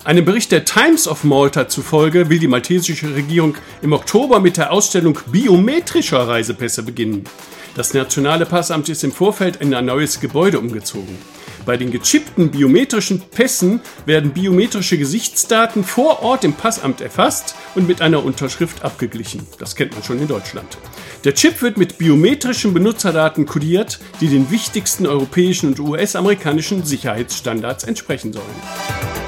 Einem Bericht der Times of Malta zufolge will die maltesische Regierung im Oktober mit der Ausstellung biometrischer Reisepässe beginnen. Das nationale Passamt ist im Vorfeld in ein neues Gebäude umgezogen. Bei den gechippten biometrischen Pässen werden biometrische Gesichtsdaten vor Ort im Passamt erfasst und mit einer Unterschrift abgeglichen. Das kennt man schon in Deutschland. Der Chip wird mit biometrischen Benutzerdaten kodiert, die den wichtigsten europäischen und US-amerikanischen Sicherheitsstandards entsprechen sollen.